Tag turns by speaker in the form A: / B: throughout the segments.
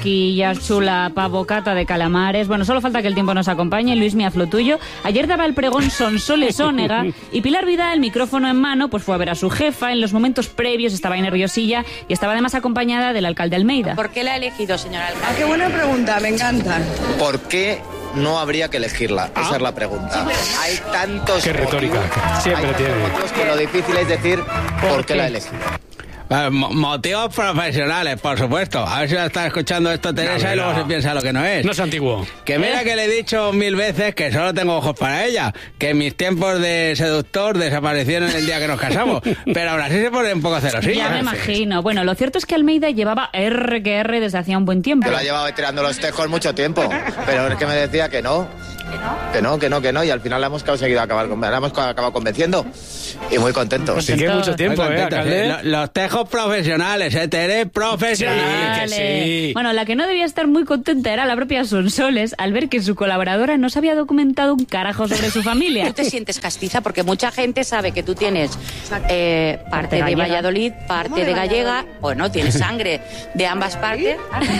A: rosquillas, chulapa, bocata de calamares. Bueno, solo falta que el tiempo nos acompañe. Luismi, haz lo tuyo. Ayer daba el pregón Sonsoles Onega y Pilar Vidal, el micrófono en mano, pues fue a ver a su jefa. En los momentos previos estaba ahí nerviosilla y estaba además acompañada del alcalde Almeida.
B: ¿Por qué la ha elegido, señor alcalde?
C: Ah, qué buena pregunta, me encanta.
D: ¿Por qué no habría que elegirla? Esa es la pregunta. Hay tantos
E: Qué retórica,
D: motivos,
E: siempre
D: hay
E: tiene.
D: tantos motivos que lo difícil es decir por qué la he elegido.
F: Motivos profesionales, por supuesto. A ver si la está escuchando esto Teresa y luego se piensa lo que no es.
E: No es antiguo.
F: Que mira que le he dicho 1000 veces que solo tengo ojos para ella, que mis tiempos de seductor desaparecieron el día que nos casamos, pero ahora sí se pone un poco celosilla.
A: Ya me imagino. Bueno, lo cierto es que Almeida llevaba R que R desde hacía un buen tiempo.
D: Yo la llevaba tirando los tejos mucho tiempo, pero es que me decía que no. Que no, y al final la hemos conseguido acabar convenciendo. Y muy contentos.
E: Sí que mucho tiempo, alcalde.
F: Los tejos profesionales, Tere, profesionales.
E: Sí, que sí.
A: Bueno, la que no debía estar muy contenta era la propia Sonsoles al ver que su colaboradora no se había documentado un carajo sobre su familia.
B: Tú te sientes castiza porque mucha gente sabe que tú tienes parte de
A: gallega.
B: Valladolid, parte de gallega. Bueno, tienes sangre de ambas partes.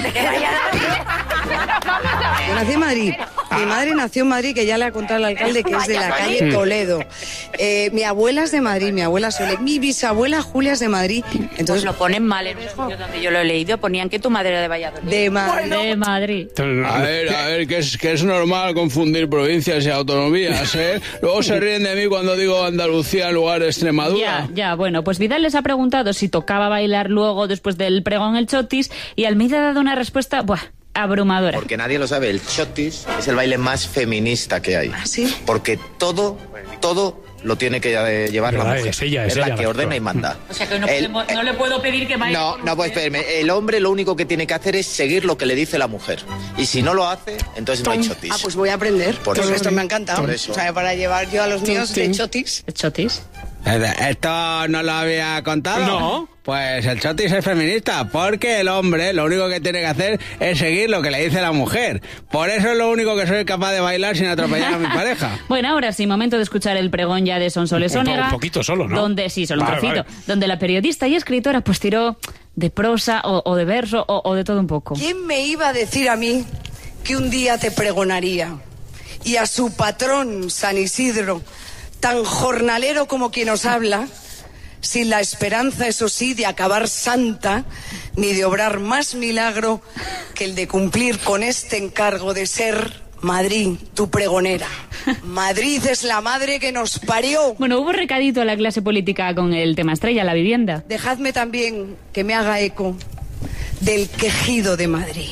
C: Yo nací en Madrid. Mi madre nació en Madrid, que ya le ha contado el alcalde, que es de la calle Toledo. Mi abuela es de Madrid, mi abuela Sole. Mi bisabuela Julia es de Madrid.
B: Entonces
C: Entonces,
B: lo ponen mal en los sitios donde yo lo he leído. Ponían que tu madre era de Valladolid.
C: de Madrid.
A: De Madrid.
F: A ver, que es normal confundir provincias y autonomías, ¿eh? Luego se ríen de mí cuando digo Andalucía en lugar de Extremadura.
A: Ya, bueno, pues Vidal les ha preguntado si tocaba bailar luego después del pregón el chotis y Almeida ha dado una respuesta, abrumadora.
D: Porque nadie lo sabe, el chotis es el baile más feminista que hay.
C: ¿Ah, sí?
D: Porque todo lo tiene que llevar la mujer.
E: Es ella,
D: la que ordena y manda.
B: O sea que no le puedo pedir que baile.
D: No puedes pedirme. El hombre lo único que tiene que hacer es seguir lo que le dice la mujer. Y si no lo hace, entonces no hay chotis.
C: Ah, pues voy a aprender.
D: Por
C: Porque
D: eso.
C: esto me ha encantado.
D: Por eso.
C: O sea, para llevar yo a los míos de chotis.
A: ¿El chotis?
F: ¿Esto no lo había contado?
E: No.
F: Pues el chotis es feminista, porque el hombre lo único que tiene que hacer es seguir lo que le dice la mujer. Por eso es lo único que soy capaz de bailar sin atropellar a mi pareja.
A: Bueno, ahora sí, momento de escuchar el pregón ya de Sonsoles Onega.
E: Un poquito solo, ¿no?
A: Donde, sí, solo un
E: Vale,
A: trocito.
E: vale.
A: Donde la periodista y escritora pues tiró de prosa o de verso o de todo un poco.
C: ¿Quién me iba a decir a mí que un día te pregonaría? Y a su patrón, San Isidro, tan jornalero como quien os habla, sin la esperanza, eso sí, de acabar santa, ni de obrar más milagro que el de cumplir con este encargo de ser Madrid, tu pregonera. Madrid es la madre que nos parió.
A: Bueno, hubo recadito a la clase política con el tema estrella, la vivienda.
C: Dejadme también que me haga eco del quejido de Madrid.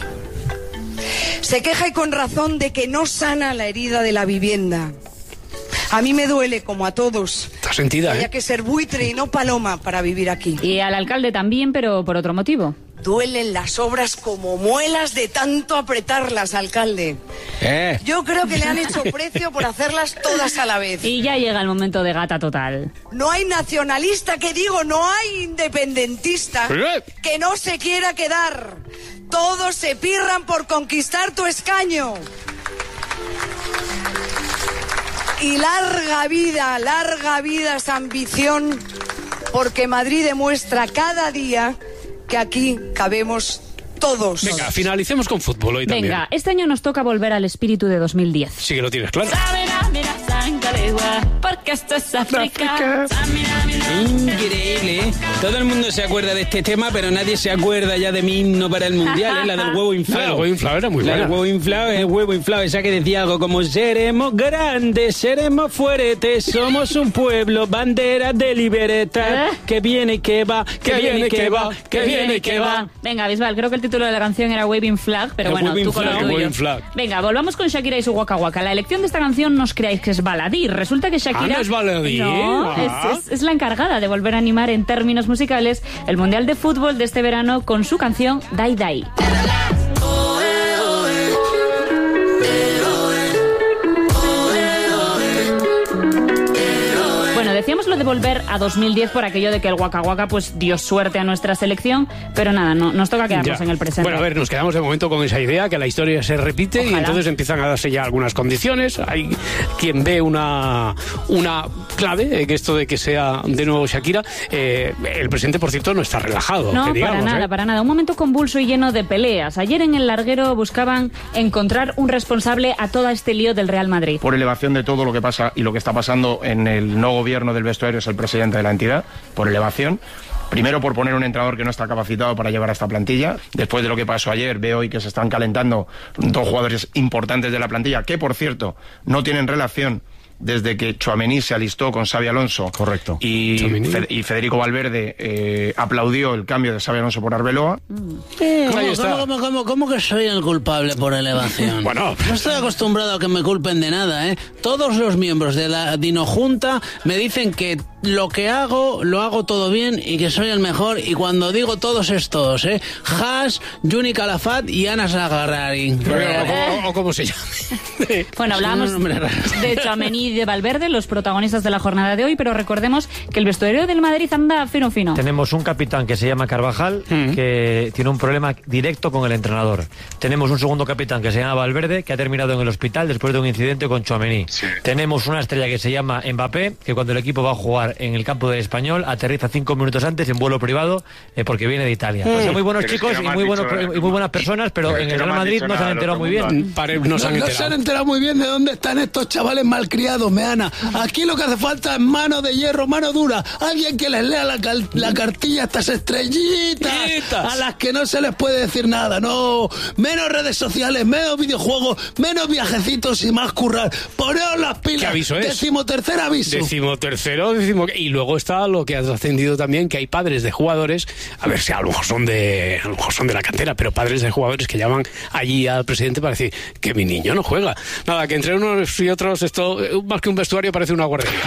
C: Se queja y con razón de que no sana la herida de la vivienda. A mí me duele, como a todos,
E: Está sentida,
C: que haya que ser buitre y no paloma para vivir aquí.
A: Y al alcalde también, pero por otro motivo.
C: Duelen las obras como muelas de tanto apretarlas, alcalde. Yo creo que le han hecho precio por hacerlas todas a la vez.
A: Y ya llega el momento de gata total.
C: No hay nacionalista, que digo, no hay independentista que no se quiera quedar. Todos se pirran por conquistar tu escaño. Y larga vida esa ambición, porque Madrid demuestra cada día que aquí cabemos todos.
E: Venga, finalicemos con fútbol hoy también.
A: Venga, este año nos toca volver al espíritu de 2010.
E: Sí que lo tienes claro.
A: Porque esto es África.
F: Increíble, ¿eh? Todo el mundo se acuerda de este tema, pero nadie se acuerda ya de mi himno para el mundial, ¿eh? La del huevo inflado.
E: La del huevo inflado era muy
F: La
E: buena.
F: del huevo inflado, esa que decía algo como: seremos grandes, seremos fuertes, somos un pueblo, bandera de libertad, que viene y que va, que viene y que va, que viene y que va.
A: Venga, Bisbal, creo que el título de la canción era Waving Flag, pero
F: El
A: bueno,
F: Waving
A: tú con lo
F: Flag,
A: tuyo.
E: Waving Flag.
A: Venga, volvamos con Shakira y su Waka Waka. La elección de esta canción no os creáis que es baladí. Resulta que Shakira...
E: ¿no es baladí?
A: No, es la encargada de volver a animar en términos musicales el Mundial de Fútbol de este verano con su canción Dai Dai. Bueno, decíamos lo de volver a 2010 por aquello de que el Waka Waka pues dio suerte a nuestra selección, pero nada, nos toca quedarnos en el presente.
E: Bueno, a ver, nos quedamos de momento con esa idea, que la historia se repite. Ojalá. Y entonces empiezan a darse ya algunas condiciones. Hay quien ve una clave, que esto de que sea de nuevo Shakira. El presente, por cierto, no está relajado.
A: No,
E: que digamos,
A: para nada. Un momento convulso y lleno de peleas. Ayer en el larguero buscaban encontrar un responsable a todo este lío del Real Madrid.
G: Por elevación de todo lo que pasa y lo que está pasando en el no gobierno del vestuario es el presidente de la entidad, por elevación. Primero por poner un entrenador que no está capacitado para llevar a esta plantilla. Después de lo que pasó ayer, veo hoy que se están calentando 2 jugadores importantes de la plantilla, que por cierto no tienen relación desde que Tchouaméni se alistó con Xabi Alonso.
H: Correcto.
G: Y Federico Valverde aplaudió el cambio de Xabi Alonso por Arbeloa.
I: ¿Cómo que soy el culpable por elevación?
E: Bueno,
I: no estoy acostumbrado a que me culpen de nada, ¿eh? Todos los miembros de la Dinojunta me dicen que lo que hago, lo hago todo bien y que soy el mejor. Y cuando digo todos es todos, ¿eh? Haas, Juni Calafat y Anas Agarrari.
E: O cómo se llame.
A: Bueno, hablábamos de Tchouaméni y de Valverde, los protagonistas de la jornada de hoy, pero recordemos que el vestuario del Madrid anda fino.
H: Tenemos un capitán que se llama Carvajal, que tiene un problema directo con el entrenador. Tenemos un segundo capitán que se llama Valverde, que ha terminado en el hospital después de un incidente con Tchouaméni. Sí. Tenemos una estrella que se llama Mbappé, que cuando el equipo va a jugar en el campo del Español, aterriza 5 minutos antes en vuelo privado, porque viene de Italia. Son muy buenos chicos y muy buenas personas, pero en el Real Madrid no se han enterado muy bien.
I: No se han enterado muy bien de dónde están estos chavales malcriados, Meana. Aquí lo que hace falta es mano de hierro, mano dura. Alguien que les lea la cartilla a estas estrellitas a las que no se les puede decir nada. No, menos redes sociales, menos videojuegos, menos viajecitos y más currar. Poneos las pilas.
E: ¿Qué aviso es?
I: 13º aviso.
E: 13º. Y luego está lo que ha trascendido también, que hay padres de jugadores, a ver si a lo mejor son de la cantera, pero padres de jugadores que llaman allí al presidente para decir que mi niño no juega. Nada, que entre unos y otros esto, más que un vestuario, parece una guardería.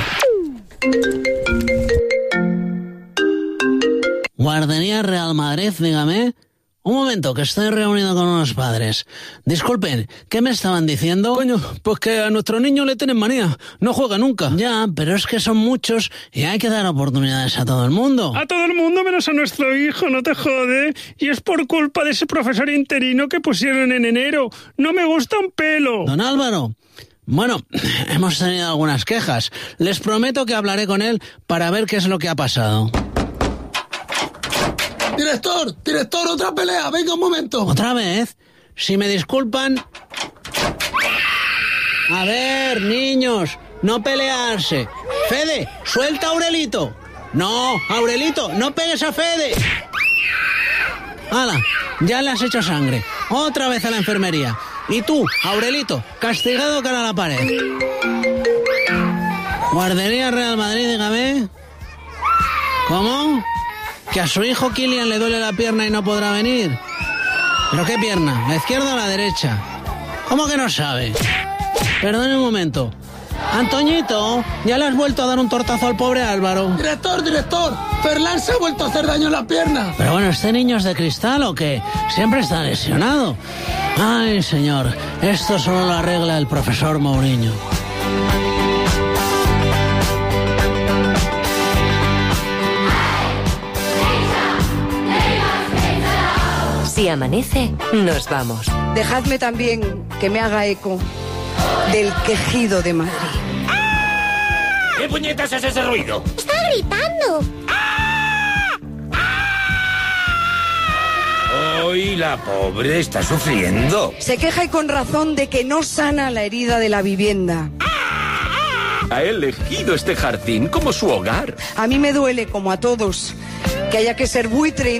I: Guardería Real Madrid, dígame. Un momento, que estoy reunido con unos padres. Disculpen, ¿qué me estaban diciendo?
F: Coño, pues que a nuestro niño le tienen manía. No juega nunca.
I: Ya, pero es que son muchos y hay que dar oportunidades a todo el mundo.
F: A todo el mundo menos a nuestro hijo, no te jode. Y es por culpa de ese profesor interino que pusieron en enero. No me gusta un pelo.
I: Don Álvaro, bueno, hemos tenido algunas quejas. Les prometo que hablaré con él para ver qué es lo que ha pasado. Director, otra pelea, venga un momento. ¿Otra vez? Si me disculpan... A ver, niños, no pelearse. Fede, suelta a Aurelito. No, Aurelito, no pegues a Fede. Hala, ya le has hecho sangre. Otra vez a la enfermería. Y tú, Aurelito, castigado cara a la pared. Guardería Real Madrid, dígame. ¿Cómo? ¿Que a su hijo Kylian le duele la pierna y no podrá venir? ¿Pero qué pierna? ¿La izquierda o la derecha? ¿Cómo que no sabe? Perdone un momento. Antoñito, ya le has vuelto a dar un tortazo al pobre Álvaro. Director, Ferlán se ha vuelto a hacer daño en la pierna. Pero bueno, ¿este niño es de cristal o qué? Siempre está lesionado. Ay, señor, esto solo lo arregla el profesor Mourinho.
J: Si amanece, nos vamos.
C: Dejadme también que me haga eco del quejido de Madrid.
K: ¿Qué puñetas es ese ruido?
L: ¡Está gritando!
K: ¡Ay, la pobre está sufriendo!
C: Se queja y con razón de que no sana la herida de la vivienda.
K: Ha elegido este jardín como su hogar.
C: A mí me duele, como a todos, que haya que ser buitre